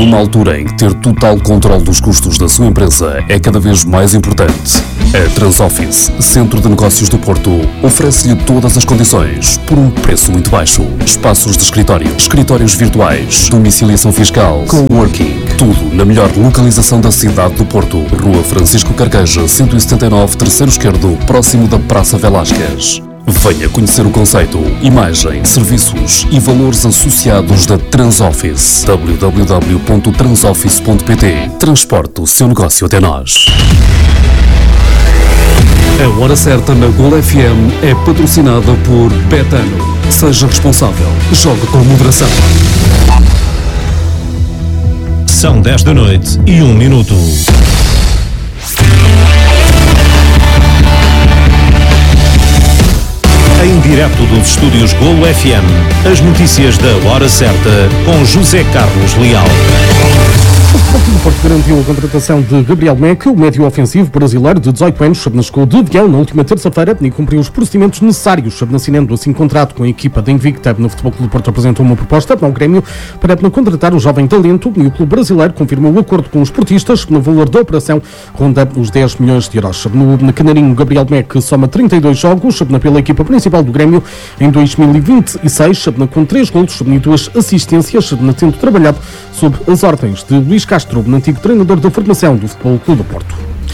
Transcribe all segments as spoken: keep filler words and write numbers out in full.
Numa altura em que ter total controle dos custos da sua empresa é cada vez mais importante, a Transoffice, Centro de Negócios do Porto, oferece-lhe todas as condições por um preço muito baixo. Espaços de escritório, escritórios virtuais, domiciliação fiscal, coworking, tudo na melhor localização da cidade do Porto. Rua Francisco Carqueja, cento e setenta e nove, terceiro esquerdo, próximo da Praça Velásquez. Venha conhecer o conceito, imagem, serviços e valores associados da Transoffice. w w w ponto transoffice ponto p t. Transporte o seu negócio até nós. A Hora Certa na Gol F M é patrocinada por Betano. Seja responsável. Jogue com moderação. São dez da noite e um minuto. Em direto dos estúdios Golo F M, as notícias da Hora Certa com José Carlos Leal. O Porto garantiu a contratação de Gabriel Meque, o médio ofensivo brasileiro de dezoito anos, chegou de avião na última terça-feira e cumpriu os procedimentos necessários, assinando assim contrato com a equipa da Invicta. No Futebol Clube do Porto apresentou uma proposta ao Grêmio para contratar o jovem talento e o clube brasileiro confirmou o acordo com os portistas no valor da operação, ronda os dez milhões de euros. No Canarinho, Gabriel Meque soma trinta e dois jogos pela equipa principal do Grêmio em dois mil e vinte e seis, com três golos e duas assistências, tendo trabalhado sob as ordens de Luís Castro, antigo treinador da formação do Futebol Clube do Porto.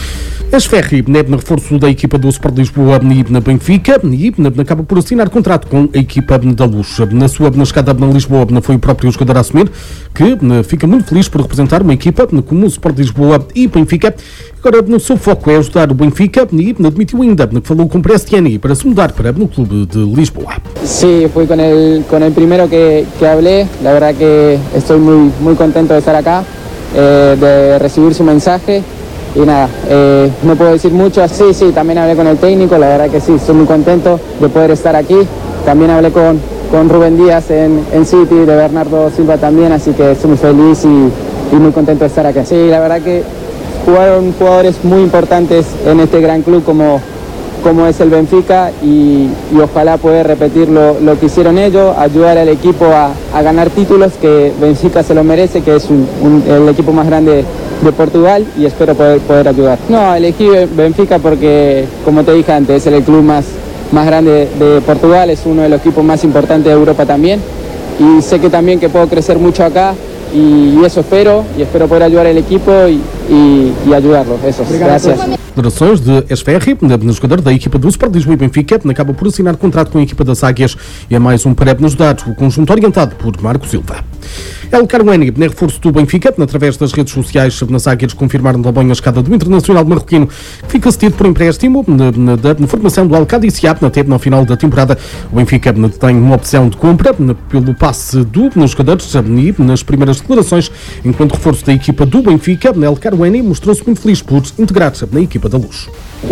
A Esferri, no reforço da equipa do Sport Lisboa e na Benfica, e acaba por assinar contrato com a equipa da Luz. Na sua chegada na Lisboa, foi o próprio jogador a assumir que fica muito feliz por representar uma equipa como o Sport Lisboa e Benfica. Agora, no seu foco é ajudar o Benfica e admitiu ainda que falou com Prestiani para se mudar para o clube de Lisboa. Sí, fui con el, con el primero que, que hablé. La verdad que estoy muy, muy contento de estar acá, eh, de recibir su mensaje. Y nada, eh, no puedo decir mucho. Sí, sí, también hablé con el técnico, la verdad que sí, estoy muy contento de poder estar aquí. También hablé con, con Rubén Díaz en, en City, de Bernardo Silva también, así que estoy muy feliz y, y muy contento de estar aquí. Sí, la verdad que jugaron jugadores muy importantes en este gran club como, como es el Benfica y, y ojalá poder repetir lo, lo que hicieron ellos, ayudar al equipo a, a ganar títulos, que Benfica se lo merece, que es un, un, el equipo más grande de Portugal, y espero poder, poder ayudar. No, elegí Benfica porque, como te dije antes, es el club más, más grande de Portugal, es uno de los equipos más importantes de Europa también, y sé que también que puedo crecer mucho acá, y, y eso espero, y espero poder ayudar al equipo y, y, y ayudarlos. Eso, gracias. Declarações de Esferri, jogador da equipa do Sport Lisboa e Benfica, acaba por assinar contrato com a equipa das Águias e é mais um para ajudar o conjunto orientado por Marco Silva. El Carueni, reforço do Benfica, através das redes sociais nas Águias, confirmaram também a escada do internacional marroquino, que fica cedido por empréstimo na, na, na formação do Al-Qadisiab, até no final da temporada. O Benfica tem uma opção de compra pelo passe do jogador e nas primeiras declarações, enquanto reforço da equipa do Benfica, El Carueni mostrou-se muito feliz por integrar-se na equipa da Luz.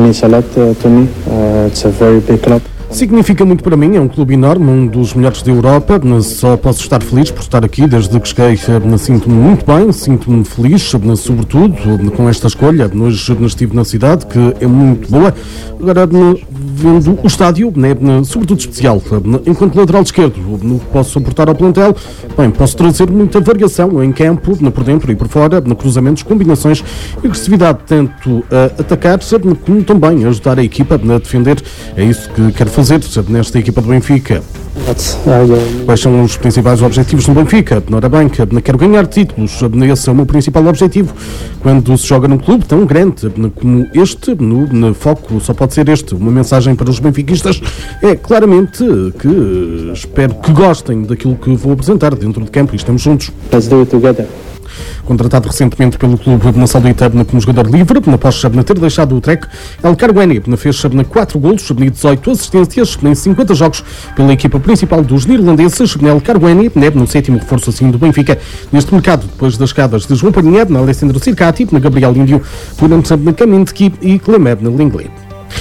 Significa muito para mim, é um clube enorme, um dos melhores da Europa, só posso estar feliz por estar aqui desde que cheguei, sinto-me muito bem, sinto-me feliz, sobretudo com esta escolha. Hoje estive na cidade, que é muito boa, agora vendo o estádio, né, sobretudo especial, enquanto lateral esquerdo, posso suportar ao plantel, bem, posso trazer muita variação em campo, por dentro e por fora, cruzamentos, combinações e agressividade, tanto a atacar como também a ajudar a equipa a defender. É isso que quero fazer nesta equipa do Benfica. Quais são os principais objetivos do Benfica? Ora bem, quero ganhar títulos, esse é o meu principal objetivo. Quando se joga num clube tão grande como este, no, no foco só pode ser este. Uma mensagem para os benfiquistas é claramente que espero que gostem daquilo que vou apresentar dentro de campo e estamos juntos. Let's do it together. Contratado recentemente pelo clube na Saudita como jogador livre, após ter deixado o Trek, El Carueni fez quatro golos e dezoito assistências em cinquenta jogos pela equipa principal dos neerlandeses. El Carueni, no sétimo reforço assim do Benfica neste mercado, depois das chegadas de João Palhinha, Alessandro Circati, Gabriel Índio, Turan Kaminski e Clemer Lingley.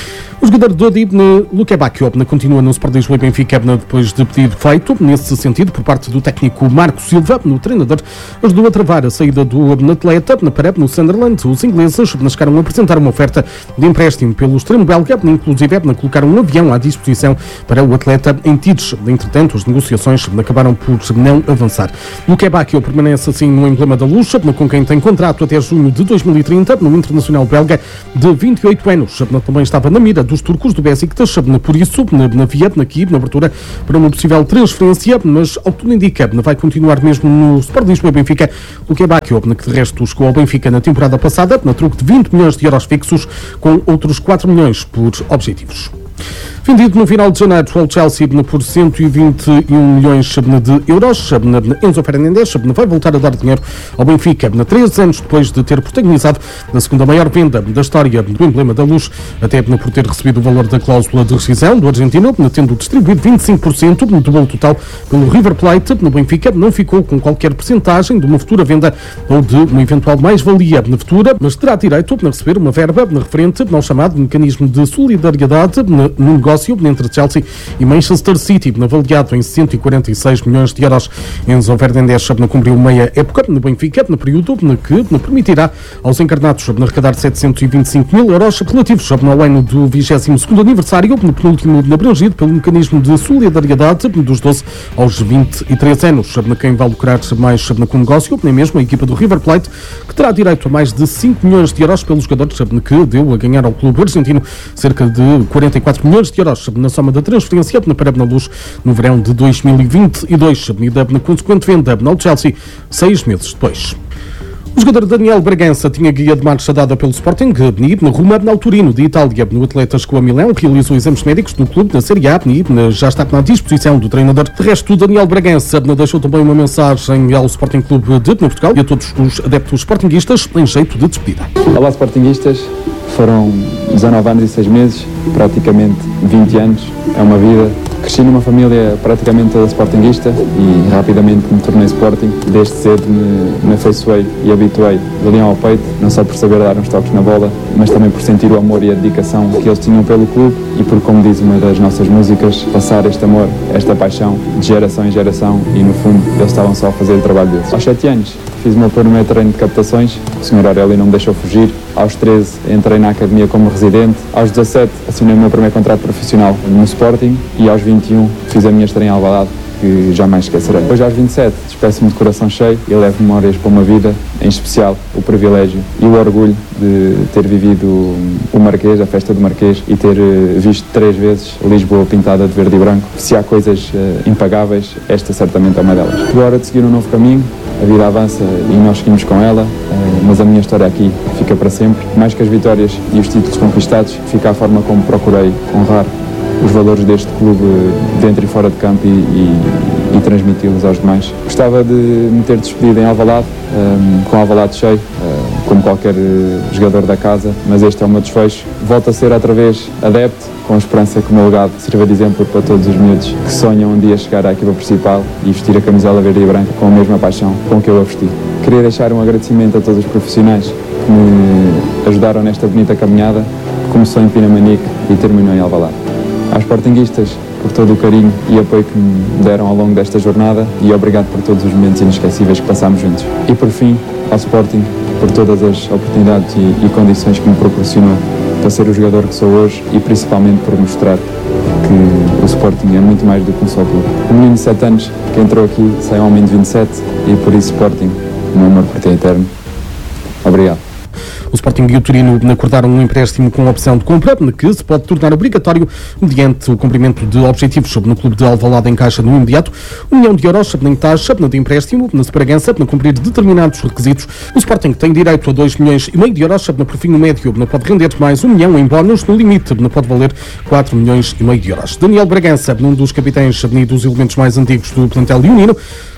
O jogador do Dibne, Luque Bacchio, continua no Sport Lisboa e Benfica depois de pedido feito. Nesse sentido, por parte do técnico Marco Silva, no treinador, ajudou a travar a saída do atleta na Parep, no Sunderland. Os ingleses chegaram a apresentar uma oferta de empréstimo pelo extremo belga, inclusive colocaram um avião à disposição para o atleta em Tides. Entretanto, as negociações acabaram por não avançar. Luque Bacchio permanece assim no emblema da Luz, com quem tem contrato até junho de dois mil e trinta, no Internacional belga de vinte e oito anos. Também estava na mira dos turcos do Besiktas, por isso, na Vietnã, aqui, na abertura para uma possível transferência, mas ao que tudo indica, vai continuar mesmo no Sport Lisboa e Benfica. Luque Bacchio, que de resto chegou ao Benfica na temporada passada, na troco de vinte milhões de euros fixos, com outros quatro milhões por objetivos. Vendido no final de janeiro ao Chelsea por cento e vinte e um milhões de euros, Enzo Fernandes vai voltar a dar dinheiro ao Benfica, três anos depois de ter protagonizado a segunda maior venda da história do emblema da Luz, até por ter recebido o valor da cláusula de rescisão do argentino, tendo distribuído vinte e cinco por cento do bolo total pelo River Plate. No Benfica não ficou com qualquer percentagem de uma futura venda ou de uma eventual mais-valia na futura, mas terá direito a receber uma verba referente ao chamado mecanismo de solidariedade no negócio entre Chelsea e Manchester City, avaliado em cento e quarenta e seis milhões de euros. Enzo Fernandes cumpriu meia época no Benfica, no período que permitirá aos encarnados arrecadar setecentos e vinte e cinco mil euros relativos ao ano do vigésimo segundo aniversário, no penúltimo abrangido pelo mecanismo de solidariedade dos doze aos vinte e três anos. Quem vai lucrar mais com o negócio, nem mesmo a equipa do River Plate, que terá direito a mais de cinco milhões de euros pelos jogadores, que deu a ganhar ao clube argentino cerca de quarenta e quatro milhões de euros na soma da transferência para a Luz no verão de dois mil e vinte e dois e da consequente venda ao Chelsea seis meses depois. O jogador Daniel Bragança tinha guia de marcha dada pelo Sporting na Roma, na Turino de Itália. No atleta chegou a Milão, realizou exames médicos no clube na Série A e já está à disposição do treinador. De resto, Daniel Bragança deixou também uma mensagem ao Sporting Clube de Portugal e a todos os adeptos sportinguistas em jeito de despedida. Olá, sportinguistas. Foram dezanove anos e seis meses, praticamente vinte anos, é uma vida. Cresci numa família praticamente toda sportinguista e rapidamente me tornei Sporting. Desde cedo me, me afeiçoei e habituei de leão ao peito, não só por saber dar uns toques na bola, mas também por sentir o amor e a dedicação que eles tinham pelo clube e por, como diz uma das nossas músicas, passar este amor, esta paixão de geração em geração e, no fundo, eles estavam só a fazer o trabalho deles. Aos sete anos, fiz o meu primeiro treino de captações, o senhor Aurélio não me deixou fugir. Aos treze, entrei na academia como residente. Aos dezassete, assinei o meu primeiro contrato profissional no Sporting e aos vinte e um, fiz a minha estreia em Alvalade, que jamais esquecerei. Depois, aos vinte e sete, despeço-me de coração cheio e levo memórias para uma vida, em especial o privilégio e o orgulho de ter vivido o Marquês, a festa do Marquês, e ter visto três vezes Lisboa pintada de verde e branco. Se há coisas uh, impagáveis, esta certamente é uma delas. Agora de seguir um novo caminho, a vida avança e nós seguimos com ela, uh, mas a minha história aqui fica para sempre. Mais que as vitórias e os títulos conquistados, fica a forma como procurei honrar os valores deste clube dentro e fora de campo e, e, e transmiti-los aos demais. Gostava de me ter despedido em Alvalade, um, com Alvalade cheio, uh, como qualquer uh, jogador da casa, mas este é o meu desfecho. Volto a ser outra vez adepto, com a esperança que o meu legado sirva de exemplo para todos os miúdos que sonham um dia chegar à equipa principal e vestir a camisola verde e branca com a mesma paixão com que eu a vesti. Queria deixar um agradecimento a todos os profissionais que me ajudaram nesta bonita caminhada, que começou em Pinamanique e terminou em Alvalade. Aos sportinguistas, por todo o carinho e apoio que me deram ao longo desta jornada e obrigado por todos os momentos inesquecíveis que passámos juntos. E por fim, ao Sporting, por todas as oportunidades e, e condições que me proporcionou para ser o jogador que sou hoje e principalmente por mostrar que o Sporting é muito mais do que um só clube. Um menino de sete anos que entrou aqui sai um homem de vinte e sete e por isso Sporting, o meu amor por ti é eterno. Obrigado. O Sporting e o Turino acordaram um empréstimo com opção de compra, que se pode tornar obrigatório mediante o cumprimento de objetivos no clube de Alvalade em caixa no imediato. Um milhão de euros em taxa de empréstimo, na Bragança, para cumprir determinados requisitos. O Sporting tem direito a dois milhões e meio de euros, por fim no médio, pode render mais um milhão em bónus, no limite pode valer quatro milhões e meio de euros. Daniel Bragança, um dos capitães e dos elementos mais antigos do plantel leonino,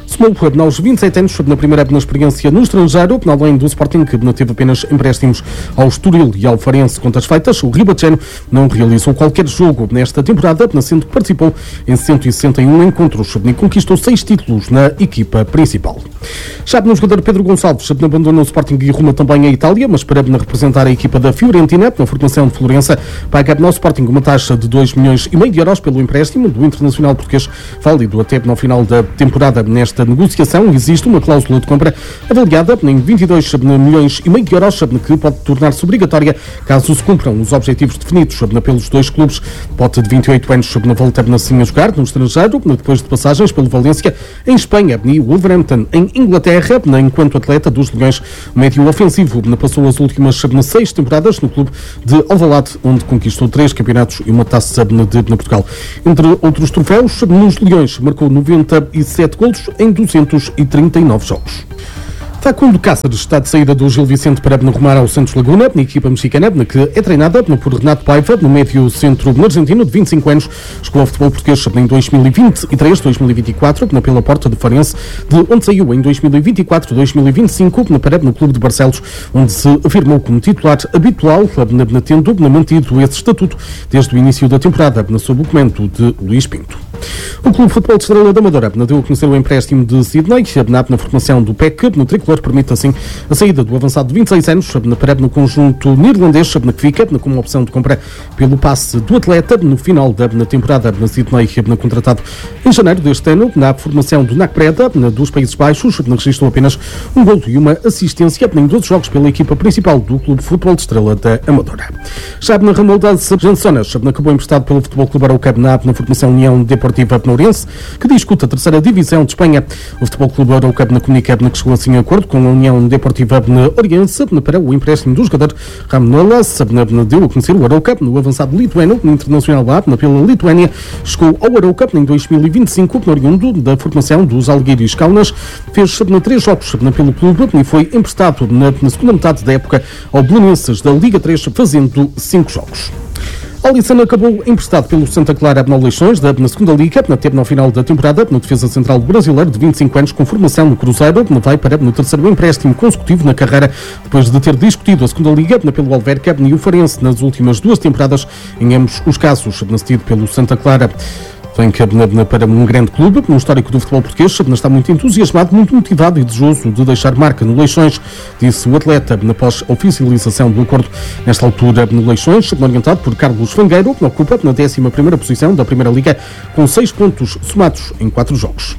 Somou aos vinte e sete anos na primeira na experiência no estrangeiro, além do Sporting, que teve apenas empréstimos ao Estoril e ao Farense contas feitas. O Ribacheno não realizou qualquer jogo nesta temporada, sendo que participou em cento e sessenta e um encontros e conquistou seis títulos na equipa principal. Já no jogador Pedro Gonçalves abandonou o Sporting e ruma também a Itália, mas para representar a equipa da Fiorentina na formação de Florença, paga no Sporting uma taxa de dois milhões e meio de euros pelo empréstimo do internacional português, válido até no final da temporada. Nesta negociação existe uma cláusula de compra avaliada em vinte e dois milhões e meio de euros, que pode tornar-se obrigatória caso se cumpram os objetivos definidos pelos dois clubes. Pote de vinte e oito anos volta assim a jogar no estrangeiro, depois de passagens pelo Valência em Espanha e Wolverhampton em Inglaterra. Enquanto atleta dos Leões, o médio ofensivo passou as últimas seis temporadas no clube de Alvalade, onde conquistou três campeonatos e uma taça de Portugal. Entre outros troféus, nos Leões marcou noventa e sete golos em duzentos e trinta e nove jogos. Facundo Cáceres está de saída do Gil Vicente para rumar ao Santos Laguna, na equipa mexicana, que é treinada por Renato Paiva, no médio centro argentino de vinte e cinco anos. Chegou ao futebol português em dois mil e vinte e três, dois mil e vinte e quatro, pela porta do Farense, de onde saiu em dois mil e vinte e quatro, dois mil e vinte e cinco, para no clube de Barcelos, onde se afirmou como titular habitual, tendo mantido esse estatuto desde o início da temporada, sob o comando de Luís Pinto. O Clube Futebol de Estrela da Amadora deu a conhecer o empréstimo de Sidney, na formação do P E C, no tricolor, permite assim a saída do avançado de vinte e seis anos, para no conjunto neerlandês, que fica como opção de compra pelo passe do atleta no final da temporada. Na Sidney, contratado em janeiro deste ano, na formação do N A C Breda, dos Países Baixos, registrou apenas um golo e uma assistência em doze jogos pela equipa principal do Clube Futebol de Estrela da Amadora. Já na Ramolda Jansonas, acabou emprestado pelo Futebol Clube Araucab na formação União Deportiva Penourense, que discuta a terceira divisão de Espanha. O Futebol Clube Araucab na comunicado que chegou assim a acordo com a União Deportiva Oriense para o empréstimo do jogador Ramnolas. Deu a conhecer o Araucab, no avançado lituano, no Internacional A, pela Lituânia. Chegou ao Araucab em dois mil e vinte e cinco, oriundo da formação dos Algueiros Kaunas. Fez três jogos pelo clube e foi emprestado na segunda metade da época ao Belenenses da Liga três, fazendo cinco jogos. Alisson acabou emprestado pelo Santa Clara na Leixões, da, na segunda Liga, teve no final da temporada, no defesa central brasileiro de vinte e cinco anos, com formação no Cruzeiro, vai para no terceiro empréstimo consecutivo na carreira, depois de ter discutido a segunda Liga pelo Alverca e o Farense nas últimas duas temporadas, em ambos os casos, cedido pelo Santa Clara. Vem para um grande clube, um histórico do futebol português, está muito entusiasmado, muito motivado e desejoso de deixar marca no Leixões, disse o atleta após a oficialização do acordo. Nesta altura, no Leixões, orientado por Carlos Fangueiro, que ocupa na décima primeira posição da Primeira Liga, com seis pontos somados em quatro jogos.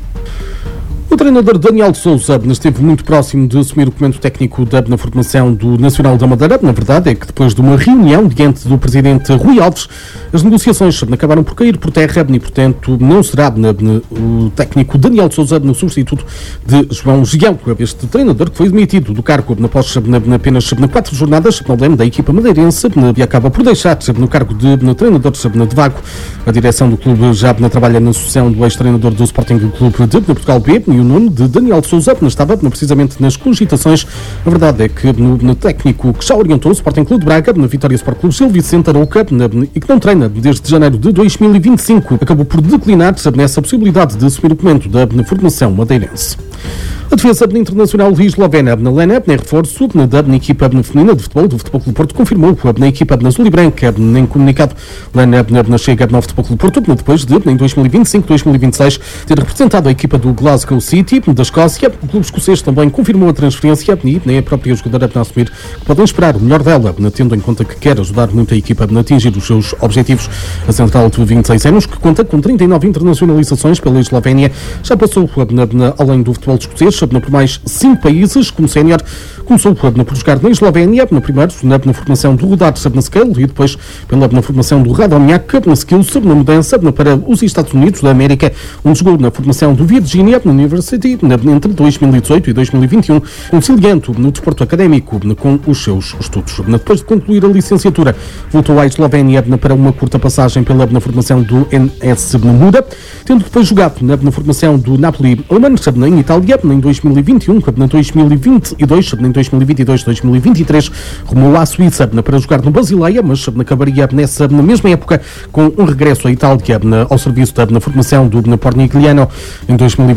O treinador Daniel de Sousa esteve muito próximo de assumir o comando técnico da, na formação do Nacional da Madeira. Na verdade é que depois de uma reunião diante do presidente Rui Alves, as negociações acabaram por cair por terra e, portanto, não será na, na, o técnico Daniel de Sousa no substituto de João Gião, este treinador que foi demitido do cargo após na, na apenas na quatro jornadas, no leme da equipa madeirense, e acaba por deixar no cargo de na, treinador de vago. A direção do clube já na, trabalha na sucessão do ex-treinador do Sporting Clube de Portugal B, e o nome de Daniel de Sousa estava precisamente nas cogitações. A verdade é que no, no técnico que já orientou o Sporting Clube de Braga, na Vitória Sport Clube Gil Vicente Arouca, e que não treina desde janeiro de dois mil e vinte e cinco, acabou por declinar nessa possibilidade de assumir o comando da na formação madeirense. A defesa internacional de Eslovênia na Lena, na reforço da na equipa feminina de futebol do Futebol Clube Porto, confirmou na equipa na azul e branca, em comunicado, Lena na chega no Futebol Clube Porto, depois de, em dois mil e vinte e cinco, dois mil e vinte e seis, ter representado a equipa do Glasgow City, da Escócia. O clube escocês também confirmou a transferência e nem a própria jogadora a assumir que podem esperar o melhor dela, tendo em conta que quer ajudar muito a equipa a atingir os seus objetivos. A central de vinte e seis anos, que conta com trinta e nove internacionalizações pela Eslovénia, já passou, na, na, além do futebol escocês, por mais cinco países. Como sénior, começou por jogar na Eslovénia, na primeiro na, na formação do Rudar na Scale e depois pela na formação do Radomjak na Skills, na mudança na, para os Estados Unidos da América, onde jogou na formação do Virginia na University na, entre dois mil e dezoito e dois mil e vinte e um, conciliando no desporto académico na, com os seus estudos. Na, depois de concluir a licenciatura, voltou à Eslovénia na, para uma curta passagem pela na formação do N S Mura, tendo depois jogado na, na formação do Napoli Oman em Itália em dois mil e vinte e um, em dois mil e vinte e dois, em dois mil e vinte e dois, dois mil e vinte e três, rumou à Suíça para jogar no Basileia, mas acabaria nessa, na mesma época com um regresso à Itália na, ao serviço da na formação do Pornigliano em dois mil e vinte e três,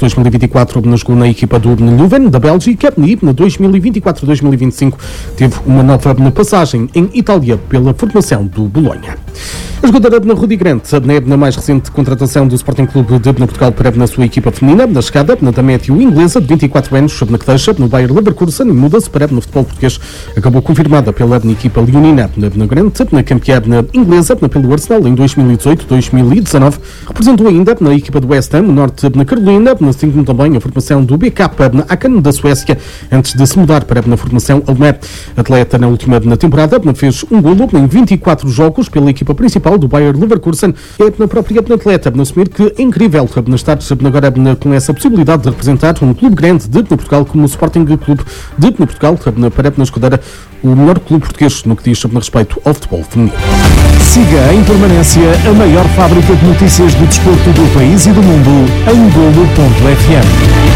dois mil e vinte e quatro jogou na equipa do Leuven, da Bélgica, e na dois mil e vinte e quatro dois mil e vinte e cinco teve uma nova passagem em Itália pela formação do Bolonha. A jogadora na Rudi Grant, na mais recente contratação do Sporting Clube de Portugal para na sua equipa feminina, na chegada da médio inglesa de vinte e quatro anos, na que deixa no Bayer Leverkusen e muda-se para no futebol português, acabou confirmada pela equipa leonina na Grant, na campeã inglesa pelo Arsenal em dois mil e dezoito dois mil e dezanove, representou ainda na equipa do West Ham, norte na Carolina, assim também a formação do B K na Aken da Suécia, antes de se mudar para na formação alemã. Atleta na última na temporada fez um golo em vinte e quatro jogos pela equipa principal do Bayer Leverkusen. É na própria atleta a assumir que é incrível estar agora com essa possibilidade de representar um clube grande de Portugal como o Sporting Clube de Portugal para na escudeira o melhor clube português no que diz sobre respeito ao futebol feminino. Siga em permanência a maior fábrica de notícias do desporto do país e do mundo em golo ponto f m.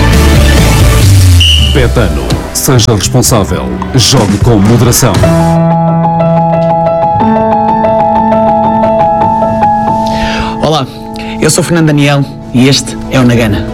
Betano. Seja responsável. Jogue com moderação. Olá, eu sou Fernando Daniel e este é o Na Gana.